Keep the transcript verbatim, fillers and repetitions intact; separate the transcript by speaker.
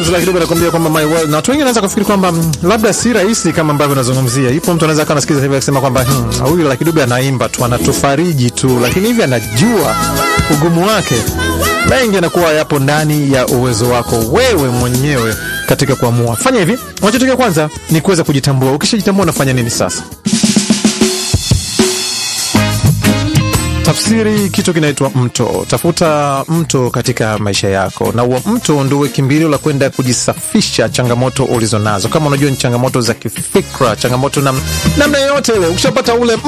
Speaker 1: Rose Lucky Dube anakuambia kwamba my world. Na watu wengi wanaanza kufikiri kwamba mm, labda si rahisi kama ambavyo unazungumzia. Ipo mtu anaweza kana sikiza hivi akisema kwamba huyu hmm, Lucky Dube anaimba tu, anatufariji tu, lakini hivi anajua ugumu wake. Mengi yanakuwa yapo ndani ya uwezo wako wewe mwenyewe katika kuamua. Fanya hivi, unachotaka kwanza ni kuweza kujitambua. Ukishajitambua unafanya nini sasa? Tafsiri kitu kinaitwa mto. Tafuta mto katika maisha yako, na huo mto ndio kimbilio la kwenda kujisafisha changamoto ulizonazo. Kama unajua ni changamoto za kifikra, changamoto na namna yoyote ile, ukishapata ule